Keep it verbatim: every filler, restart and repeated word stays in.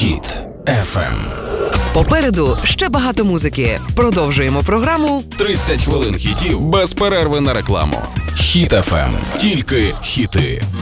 Хіт еф ем. Попереду ще багато музики. Продовжуємо програму тридцять хвилин хітів без перерви на рекламу. Хіт еф ем. Тільки хіти.